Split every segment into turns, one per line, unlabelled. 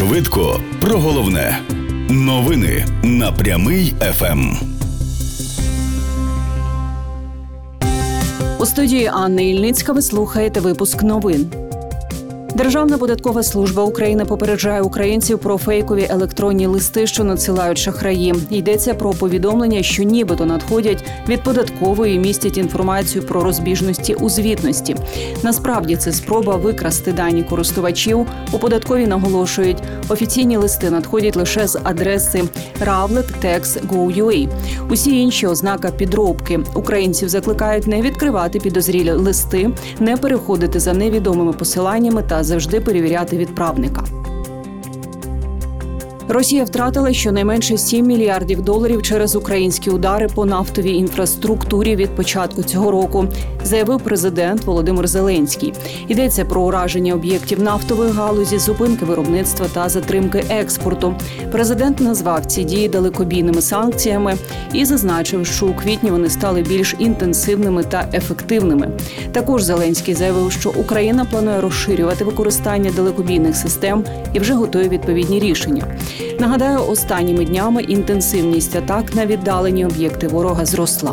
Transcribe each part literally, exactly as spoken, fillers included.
Швидко про головне. Новини на Прямий еф ем.
У студії Анна Ільницька ви слухаєте випуск новин. Державна податкова служба України попереджає українців про фейкові електронні листи, що надсилають шахраї. Йдеться про повідомлення, що нібито надходять від податкової і містять інформацію про розбіжності у звітності. Насправді це спроба викрасти дані користувачів. У податковій наголошують, офіційні листи надходять лише з адреси равлик текс крапка гов крапка ю а. Усі інші ознака підробки. Українців закликають не відкривати підозрілі листи, не переходити за невідомими посиланнями та завжди перевіряти відправника. Росія втратила щонайменше сім мільярдів доларів через українські удари по нафтовій інфраструктурі від початку цього року, заявив президент Володимир Зеленський. Йдеться про ураження об'єктів нафтової галузі, зупинки виробництва та затримки експорту. Президент назвав ці дії далекобійними санкціями і зазначив, що у квітні вони стали більш інтенсивними та ефективними. Також Зеленський заявив, що Україна планує розширювати використання далекобійних систем і вже готує відповідні рішення. Нагадаю, останніми днями інтенсивність атак на віддалені об'єкти ворога зросла.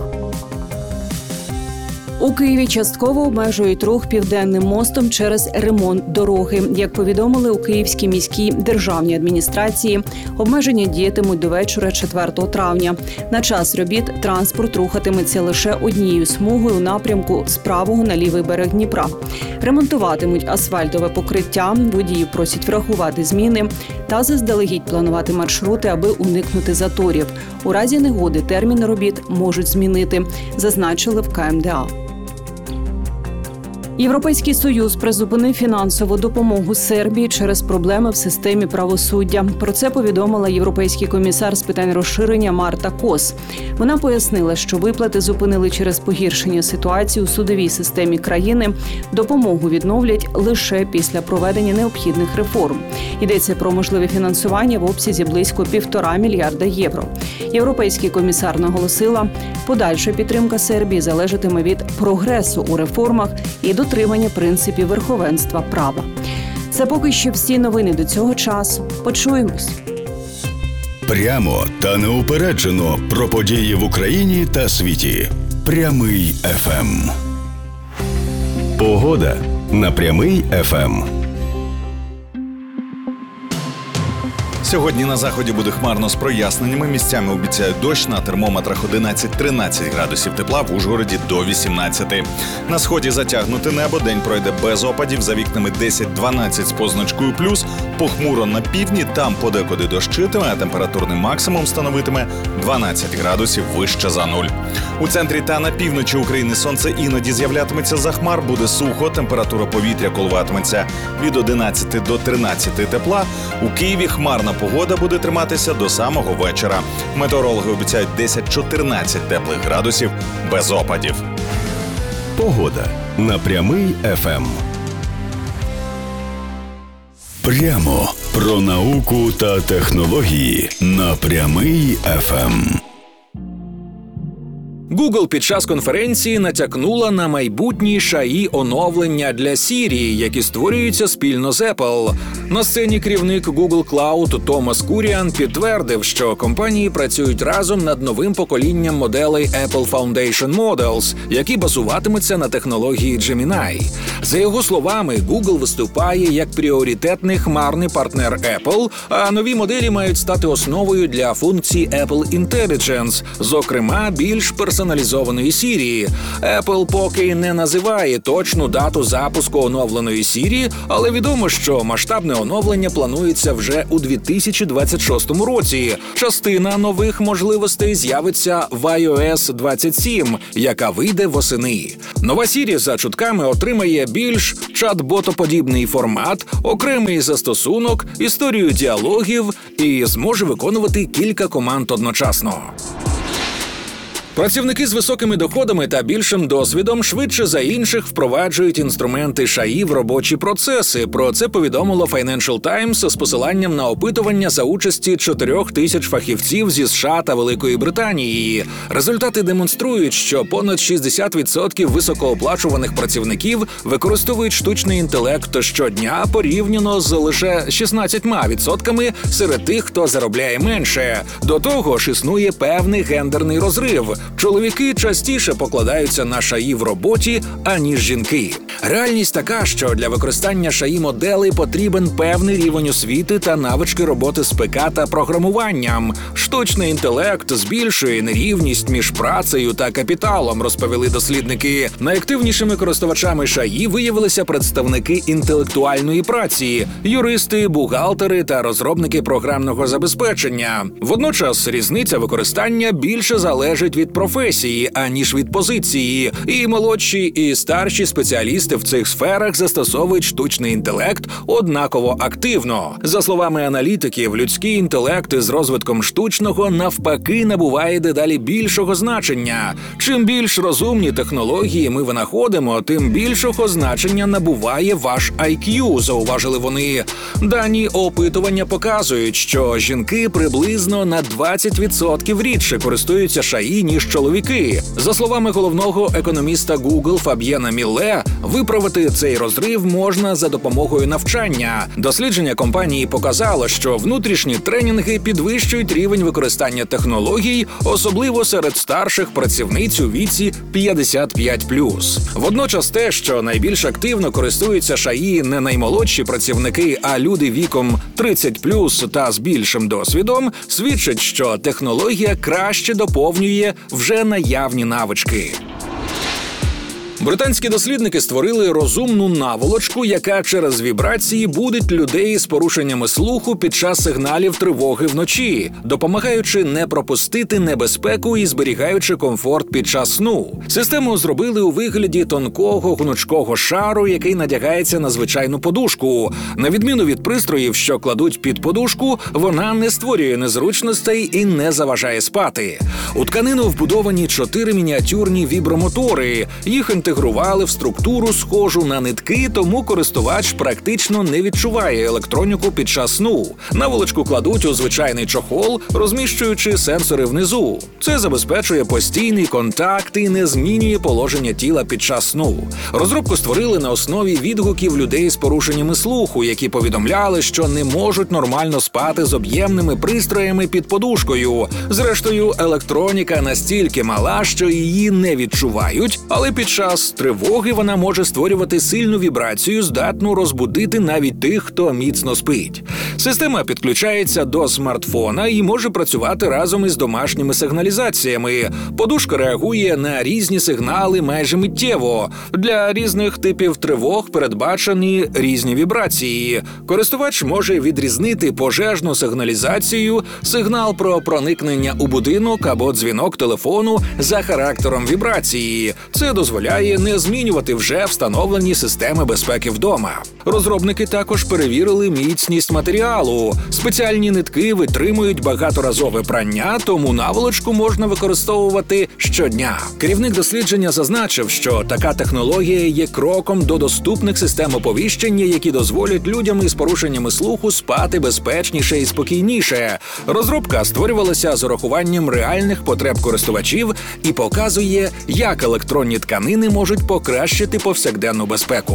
У Києві частково обмежують рух Південним мостом через ремонт дороги. Як повідомили у Київській міській державній адміністрації, обмеження діятимуть до вечора четвертого травня. На час робіт транспорт рухатиметься лише однією смугою у напрямку з правого на лівий берег Дніпра. Ремонтуватимуть асфальтове покриття, водіїв просять врахувати зміни та заздалегідь планувати маршрути, аби уникнути заторів. У разі негоди термін робіт можуть змінити, зазначили в ка ем де а. Європейський Союз призупинив фінансову допомогу Сербії через проблеми в системі правосуддя. Про це повідомила європейський комісар з питань розширення Марта Кос. Вона пояснила, що виплати зупинили через погіршення ситуації у судовій системі країни. Допомогу відновлять лише після проведення необхідних реформ. Йдеться про можливе фінансування в обсязі близько півтора мільярда євро. Європейський комісар наголосила, подальша підтримка Сербії залежатиме від прогресу у реформах і дотримання принципів верховенства права. Це поки що всі новини до цього часу. Почуємось.
Прямо та неупереджено про події в Україні та світі. Прямий еф ем. Погода на Прямий еф ем.
Сьогодні на заході буде хмарно з проясненнями. Місцями обіцяють дощ, на термометрах одинадцять-тринадцять градусів тепла, в Ужгороді до вісімнадцяти. На сході затягнуте небо, день пройде без опадів, за вікнами десять-дванадцять з позначкою плюс. Похмуро на півдні, там подекуди дощитиме, а температурний максимум становитиме дванадцять градусів вище за нуль. У центрі та на півночі України сонце іноді з'являтиметься за хмар, буде сухо, температура повітря коливатиметься від одинадцяти до тринадцяти тепла. У Києві хмарна погода буде триматися до самого вечора. Метеорологи обіцяють десять-чотирнадцять теплих градусів без опадів.
Погода на Прямий еф ем. Прямо про науку та технології на Прямий еф ем.
Google під час конференції натякнула на майбутні еш ей ай оновлення для Siri, які створюються спільно з Apple. На сцені керівник Google Cloud Томас Куріан підтвердив, що компанії працюють разом над новим поколінням моделей Apple Foundation Models, які базуватимуться на технології Gemini. За його словами, Google виступає як пріоритетний хмарний партнер Apple, а нові моделі мають стати основою для функцій Apple Intelligence, зокрема більш персоналізованої Siri. Apple поки не називає точну дату запуску оновленої Siri, але відомо, що масштабне оновлення планується вже у дві тисячі двадцять шостому році. Частина нових можливостей з'явиться в ай о ес двадцять сім, яка вийде восени. Нова Siri, за чутками, отримає більш чат-ботоподібний формат, окремий застосунок, історію діалогів і зможе виконувати кілька команд одночасно. Працівники з високими доходами та більшим досвідом швидше за інших впроваджують інструменти ШАІ в робочі процеси. Про це повідомило Financial Times з посиланням на опитування за участі чотирьох тисяч фахівців зі США та Великої Британії. Результати демонструють, що понад шістдесят відсотків високооплачуваних працівників використовують штучний інтелект щодня порівняно з лише шістнадцятьма відсотками серед тих, хто заробляє менше. До того ж, існує певний гендерний розрив. Чоловіки частіше покладаються на ШАІ в роботі, аніж жінки. Реальність така, що для використання ШАІ-моделей потрібен певний рівень освіти та навички роботи з ПК та програмуванням. Штучний інтелект збільшує нерівність між працею та капіталом, розповіли дослідники. Найактивнішими користувачами ШАІ виявилися представники інтелектуальної праці, юристи, бухгалтери та розробники програмного забезпечення. Водночас різниця використання більше залежить від професії, аніж від позиції. І молодші, і старші спеціалісти в цих сферах застосовують штучний інтелект однаково активно. За словами аналітиків, людський інтелект із розвитком штучного навпаки набуває дедалі більшого значення. Чим більш розумні технології ми винаходимо, тим більшого значення набуває ваш ай к'ю, зауважили вони. Дані опитування показують, що жінки приблизно на двадцять відсотків рідше користуються ШАІ, ніж чоловіки. За словами головного економіста Google Фаб'єна Мілле, виправити цей розрив можна за допомогою навчання. Дослідження компанії показало, що внутрішні тренінги підвищують рівень використання технологій, особливо серед старших працівниць у віці п'ятдесят п'ять плюс. Водночас те, що найбільш активно користуються ШАІ не наймолодші працівники, а люди віком тридцять плюс та з більшим досвідом, свідчить, що технологія краще доповнює вже наявні навички. Британські дослідники створили розумну наволочку, яка через вібрації будить людей з порушеннями слуху під час сигналів тривоги вночі, допомагаючи не пропустити небезпеку і зберігаючи комфорт під час сну. Систему зробили у вигляді тонкого гнучкого шару, який надягається на звичайну подушку. На відміну від пристроїв, що кладуть під подушку, вона не створює незручностей і не заважає спати. У тканину вбудовані чотири мініатюрні вібромотори. Їх інтегрували в структуру, схожу на нитки, тому користувач практично не відчуває електроніку під час сну. Наволочку кладуть у звичайний чохол, розміщуючи сенсори внизу. Це забезпечує постійний контакт і не змінює положення тіла під час сну. Розробку створили на основі відгуків людей з порушеннями слуху, які повідомляли, що не можуть нормально спати з об'ємними пристроями під подушкою. Зрештою, електроніка настільки мала, що її не відчувають, але під час тривоги вона може створювати сильну вібрацію, здатну розбудити навіть тих, хто міцно спить. Система підключається до смартфона і може працювати разом із домашніми сигналізаціями. Подушка реагує на різні сигнали майже миттєво. Для різних типів тривог передбачені різні вібрації. Користувач може відрізнити пожежну сигналізацію, сигнал про проникнення у будинок або дзвінок телефону за характером вібрації. Це дозволяє не змінювати вже встановлені системи безпеки вдома. Розробники також перевірили міцність матеріалу. Спеціальні нитки витримують багаторазове прання, тому наволочку можна використовувати щодня. Керівник дослідження зазначив, що така технологія є кроком до доступних систем оповіщення, які дозволять людям із порушеннями слуху спати безпечніше і спокійніше. Розробка створювалася з урахуванням реальних потреб користувачів і показує, як електронні тканини можуть покращити повсякденну безпеку.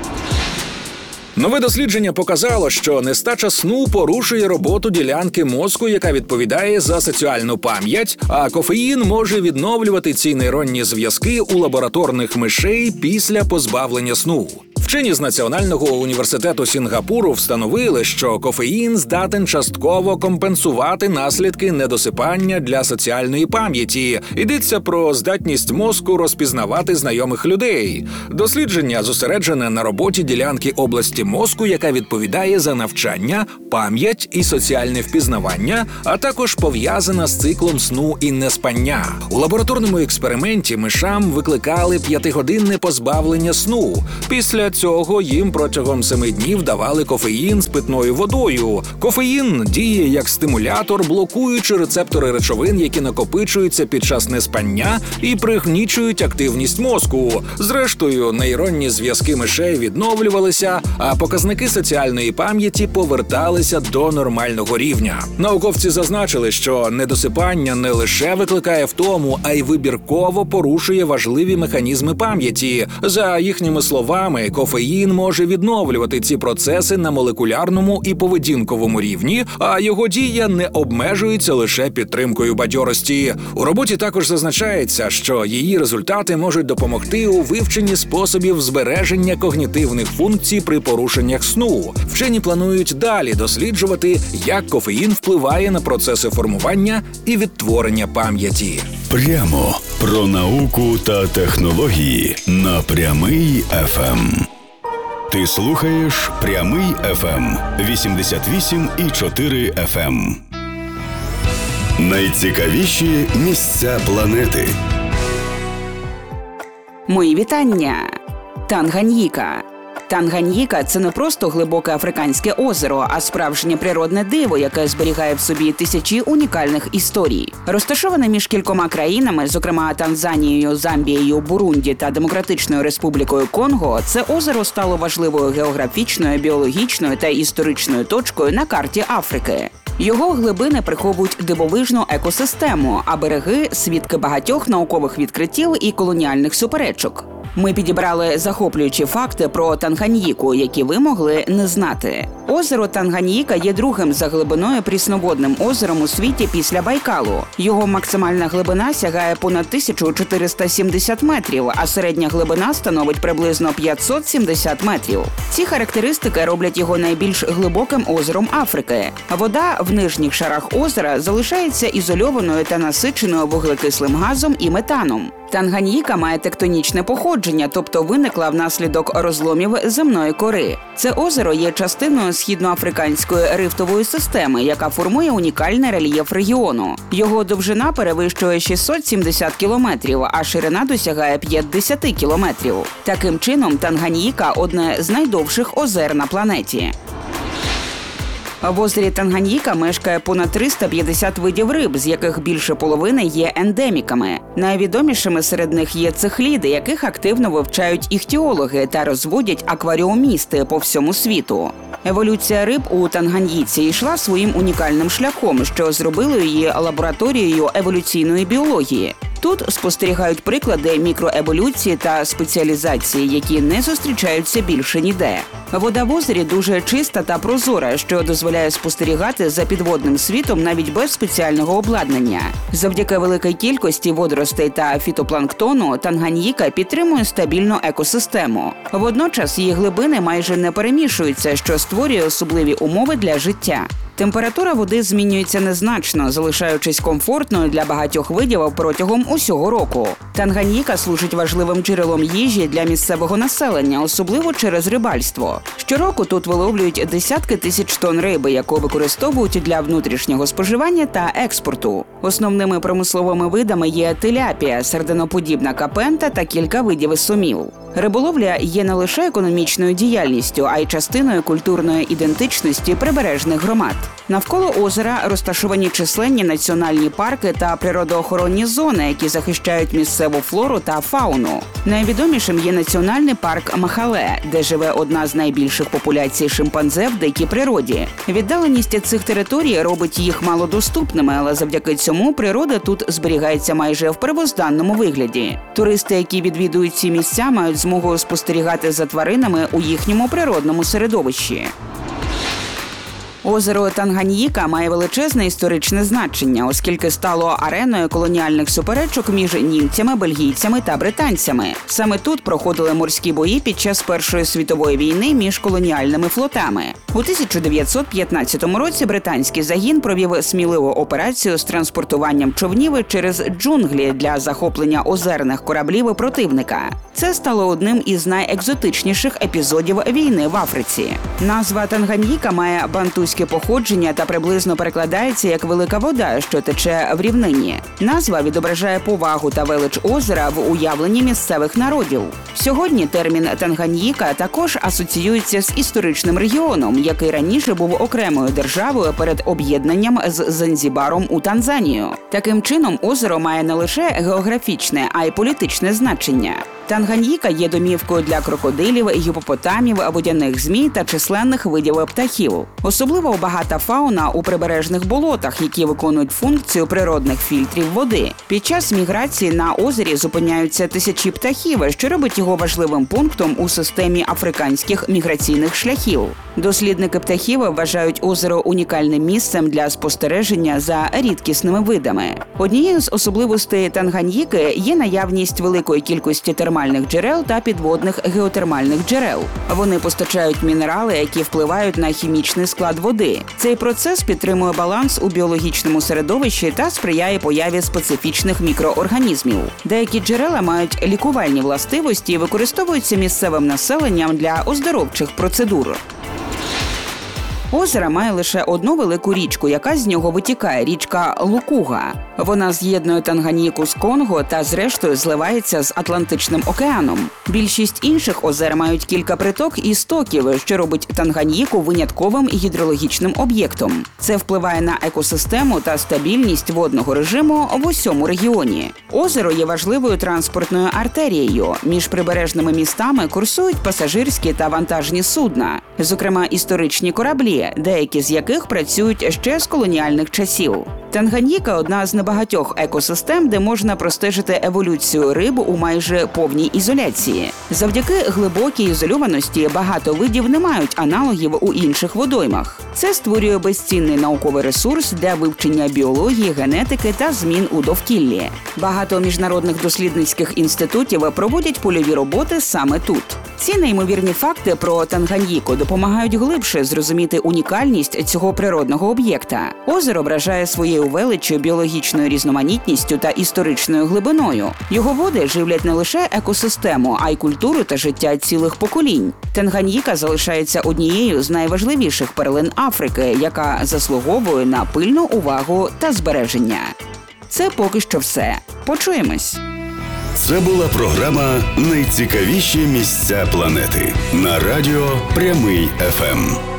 Нове дослідження показало, що нестача сну порушує роботу ділянки мозку, яка відповідає за соціальну пам'ять, а кофеїн може відновлювати ці нейронні зв'язки у лабораторних мишей після позбавлення сну. Вчені з Національного університету Сінгапуру встановили, що кофеїн здатен частково компенсувати наслідки недосипання для соціальної пам'яті. Йдеться про здатність мозку розпізнавати знайомих людей. Дослідження зосереджене на роботі ділянки області мозку, яка відповідає за навчання, пам'ять і соціальне впізнавання, а також пов'язана з циклом сну і неспання. У лабораторному експерименті мишам викликали п'ятигодинне позбавлення сну. Після цього їм протягом семи днів давали кофеїн з питною водою. Кофеїн діє як стимулятор, блокуючи рецептори речовин, які накопичуються під час неспання і пригнічують активність мозку. Зрештою, нейронні зв'язки мишей відновлювалися, а показники соціальної пам'яті поверталися до нормального рівня. Науковці зазначили, що недосипання не лише викликає втому, а й вибірково порушує важливі механізми пам'яті. За їхніми словами, кофеїн може відновлювати ці процеси на молекулярному і поведінковому рівні, а його дія не обмежується лише підтримкою бадьорості. У роботі також зазначається, що її результати можуть допомогти у вивченні способів збереження когнітивних функцій при порушеннях сну. Вчені планують далі досліджувати, як кофеїн впливає на процеси формування і відтворення пам'яті.
Прямо про науку та технології на Прямий еф ем. Ти слухаєш Прямий еф ем вісімдесят вісім і чотири еф ем. Найцікавіші місця планети.
Мої вітання! Танганьїка. Танганьїка – це не просто глибоке африканське озеро, а справжнє природне диво, яке зберігає в собі тисячі унікальних історій. Розташоване між кількома країнами, зокрема Танзанією, Замбією, Бурунді та Демократичною Республікою Конго, це озеро стало важливою географічною, біологічною та історичною точкою на карті Африки. Його глибини приховують дивовижну екосистему, а береги – свідки багатьох наукових відкриттів і колоніальних суперечок. Ми підібрали захоплюючі факти про Танганьїку, які ви могли не знати. Озеро Танганьїка є другим за глибиною прісноводним озером у світі після Байкалу. Його максимальна глибина сягає понад тисячу чотириста сімдесят метрів, а середня глибина становить приблизно п'ятсот сімдесят метрів. Ці характеристики роблять його найбільш глибоким озером Африки. Вода в нижніх шарах озера залишається ізольованою та насиченою вуглекислим газом і метаном. Танганьїка має тектонічне походження, тобто виникла внаслідок розломів земної кори. Це озеро є частиною східноафриканської рифтової системи, яка формує унікальний рельєф регіону. Його довжина перевищує шістсот сімдесят кілометрів, а ширина досягає п'ятдесят кілометрів. Таким чином, Танганьїка – одне з найдовших озер на планеті. В озері Танганьїка мешкає понад триста п'ятдесят видів риб, з яких більше половини є ендеміками. Найвідомішими серед них є цихліди, яких активно вивчають іхтіологи та розводять акваріумісти по всьому світу. Еволюція риб у Танганьїці йшла своїм унікальним шляхом, що зробило її лабораторією еволюційної біології. Тут спостерігають приклади мікроеволюції та спеціалізації, які не зустрічаються більше ніде. Вода в озері дуже чиста та прозора, що дозволяє спостерігати за підводним світом навіть без спеціального обладнання. Завдяки великій кількості водоростей та фітопланктону Танганьїка підтримує стабільну екосистему. Водночас її глибини майже не перемішуються, що створює особливі умови для життя. Температура води змінюється незначно, залишаючись комфортною для багатьох видів протягом усього року. Танганьїка служить важливим джерелом їжі для місцевого населення, особливо через рибальство. Щороку тут виловлюють десятки тисяч тонн риби, яку використовують для внутрішнього споживання та експорту. Основними промисловими видами є теляпія, серденоподібна капента та кілька видів сомів. Риболовля є не лише економічною діяльністю, а й частиною культурної ідентичності прибережних громад. Навколо озера розташовані численні національні парки та природоохоронні зони, які захищають місцеву флору та фауну. Найвідомішим є національний парк Махале, де живе одна з найбільших популяцій шимпанзе в дикій природі. Віддаленість цих територій робить їх малодоступними, але завдяки цьому природа тут зберігається майже в первозданному вигляді. Туристи, які відвідують ці місця, мають змогу спостерігати за тваринами у їхньому природному середовищі. Озеро Танганьїка має величезне історичне значення, оскільки стало ареною колоніальних суперечок між німцями, бельгійцями та британцями. Саме тут проходили морські бої під час Першої світової війни між колоніальними флотами. У тисяча дев'ятсот п'ятнадцятому році британський загін провів сміливу операцію з транспортуванням човнів через джунглі для захоплення озерних кораблів противника. Це стало одним із найекзотичніших епізодів війни в Африці. Назва Танганьїка має бантуське походження та приблизно перекладається як «велика вода, що тече в рівнині». Назва відображає повагу та велич озера в уявленні місцевих народів. Сьогодні термін Танганьїка також асоціюється з історичним регіоном, який раніше був окремою державою перед об'єднанням з Занзібаром у Танзанію. Таким чином, озеро має не лише географічне, а й політичне значення. Танганьїка є домівкою для крокодилів, гіпопотамів, водяних змій та численних видів птахів. Особливо багата фауна у прибережних болотах, які виконують функцію природних фільтрів води. Під час міграції на озері зупиняються тисячі птахів, що робить його важливим пунктом у системі африканських міграційних шляхів. Дослідники птахів вважають озеро унікальним місцем для спостереження за рідкісними видами. Однією з особливостей Танганьїки є наявність великої кількості термальних джерел та підводних геотермальних джерел. Вони постачають мінерали, які впливають на хімічний склад води. Цей процес підтримує баланс у біологічному середовищі та сприяє появі специфічних мікроорганізмів. Деякі джерела мають лікувальні властивості і використовуються місцевим населенням для оздоровчих процедур. Озеро має лише одну велику річку, яка з нього витікає – річка Лукуга. Вона з'єднує Танганьїку з Конго та, зрештою, зливається з Атлантичним океаном. Більшість інших озер мають кілька приток і стоків, що робить Танганьїку винятковим гідрологічним об'єктом. Це впливає на екосистему та стабільність водного режиму в усьому регіоні. Озеро є важливою транспортною артерією. Між прибережними містами курсують пасажирські та вантажні судна, зокрема історичні кораблі, деякі з яких працюють ще з колоніальних часів. Танганьїка – одна з небагатьох екосистем, де можна простежити еволюцію риб у майже повній ізоляції. Завдяки глибокій ізольованості багато видів не мають аналогів у інших водоймах. Це створює безцінний науковий ресурс для вивчення біології, генетики та змін у довкіллі. Багато міжнародних дослідницьких інститутів проводять польові роботи саме тут. Ці неймовірні факти про Танганьїку допомагають глибше зрозуміти унікальність цього природного об'єкта. Озеро вражає своєю величчю, біологічною різноманітністю та історичною глибиною. Його води живлять не лише екосистему, а й культуру та життя цілих поколінь. Танганьїка залишається однією з найважливіших перлин Африки, яка заслуговує на пильну увагу та збереження. Це поки що все. Почуємось!
Це була програма «Найцікавіші місця планети» на радіо «Прямий еф ем».